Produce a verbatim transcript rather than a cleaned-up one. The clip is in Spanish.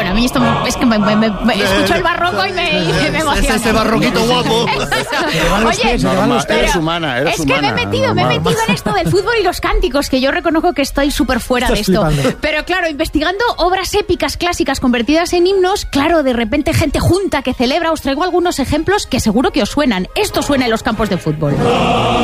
Bueno, a mí esto me, es que me, me, me, me escucho el barroco y me, y me emociona. Es ese barroquito guapo. Oye, normal, pero eres humana, eres es humana. que me he metido, normal. me he metido en esto del fútbol y los cánticos, que yo reconozco que estoy súper fuera Estás de esto. flipando. Pero claro, investigando obras épicas clásicas convertidas en himnos, claro, de repente gente junta que celebra. Os traigo algunos ejemplos que seguro que os suenan. Esto suena en los campos de fútbol.